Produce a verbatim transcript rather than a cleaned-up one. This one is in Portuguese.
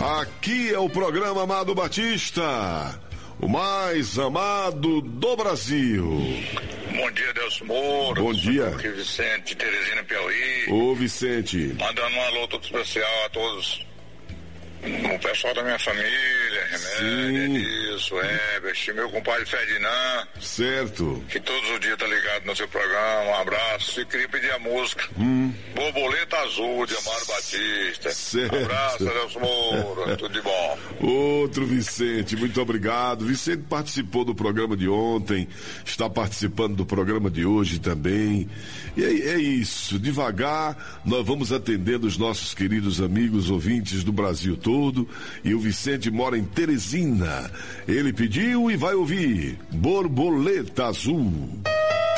Aqui é o programa Amado Batista, o mais amado do Brasil. Bom dia, Delcio Moura. Bom dia. Aqui Vicente, de Teresina, Piauí. Ô, Vicente. Mandando um alô todo especial a todos, o pessoal da minha família, Remédio, Edilson, Herbert, meu compadre Ferdinand. Certo. Que todos os dias tá ligado no seu programa. Um abraço. E queria pedir a música. Hum. Borboleta Azul, de Amaro Batista. Certo. Um abraço, Delcio Moura. Tudo de bom. Outro Vicente, muito obrigado. Vicente participou do programa de ontem, está participando do programa de hoje também. E é, é isso, devagar nós vamos atendendo os nossos queridos amigos ouvintes do Brasil todo. E o Vicente mora em Teresina. Ele pediu e vai ouvir Borboleta Azul.